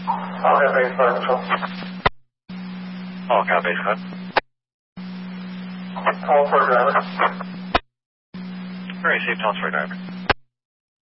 Okay, base fire control. All copy, base Call for driver. Very safe, tell us for driver.